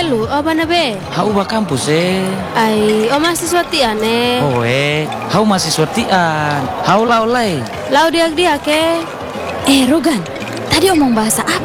lu, apa nabe? Hau ba kampus Ai, o mahasiswa ti ane. Oh hau mahasiswa tian. Hau lau lai. Lau diak ke? Rogan, tadi omong bahasa apa